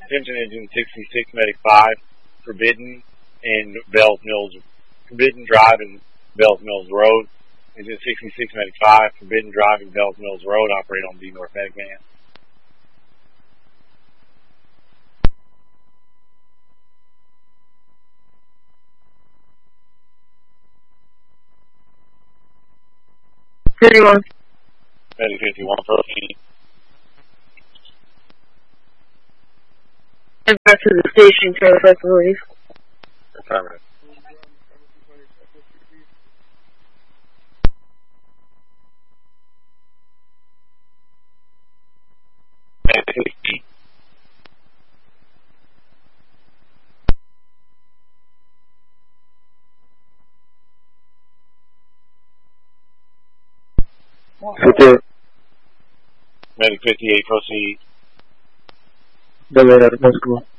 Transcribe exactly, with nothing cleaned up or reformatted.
Attention engine sixty-six, Medic five, Forbidden and Bells Mills, Forbidden Drive and Bells Mills Road. Engine sixty-six, Medic five, Forbidden Drive and Bells Mills Road, operate on the North Medic van. fifty-one. Medic fifty-one, proceed. Head back to the station, Charlie five, please. Affirmative. Medic sixty. fifty-eight. Medic fifty-eight, proceed. Double eight, Moscow.